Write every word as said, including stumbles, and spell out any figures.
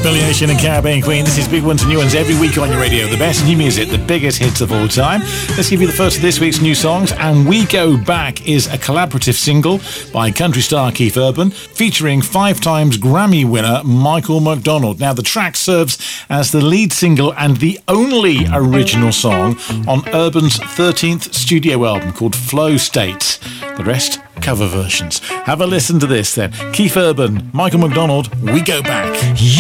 Humiliation and Caribbean Queen. This is Big Ones and New Ones every week on your radio. The best new music, the biggest hits of all time. Let's give you the first of this week's new songs. And We Go Back is a collaborative single by country star Keith Urban, featuring five times Grammy winner Michael McDonald. Now, the track serves as the lead single and the only original song on Urban's thirteenth studio album called Flow States. The rest, cover versions. Have a listen to this then. Keith Urban, Michael McDonald, We Go Back.